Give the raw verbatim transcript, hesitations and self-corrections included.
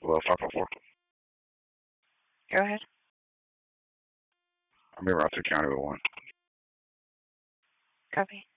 Hello, five four four. Go ahead. I'm in Route two County with one. Copy.